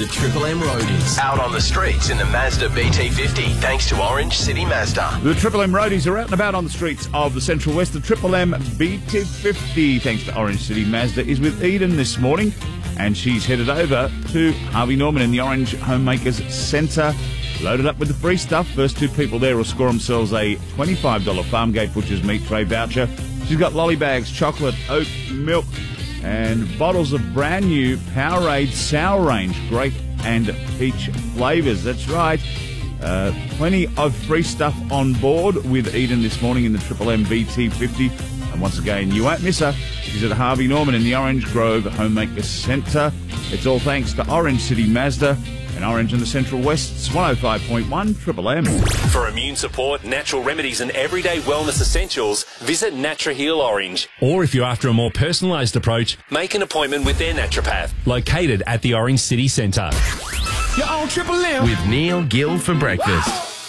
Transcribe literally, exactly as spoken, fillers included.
Triple M Roadies. Out on the streets in the Mazda B T fifty, thanks to Orange City Mazda. The Triple M Roadies are out and about on the streets of the Central West. The Triple M B T fifty, thanks to Orange City Mazda, is with Eden this morning, and she's headed over to Harvey Norman in the Orange Homemakers Centre, loaded up with the free stuff. First two people there will score themselves a twenty-five dollars Farmgate Butcher's Meat Tray voucher. She's got lolly bags, chocolate, oat milk, and bottles of brand new Powerade Sour Range grape and peach flavours. That's right. Uh, plenty of free stuff on board with Eden this morning in the Triple M B T fifty. And once again, you won't miss her. She's at Harvey Norman in the Orange Grove Homemaker Centre. It's all thanks to Orange City Mazda and Orange in the Central West's one oh five point one Triple M. For immune support, natural remedies and everyday wellness essentials, visit NatraHeal Orange. Or if you're after a more personalised approach, make an appointment with their naturopath. Located at the Orange City Centre. You're on Triple M with Neil Gill for breakfast.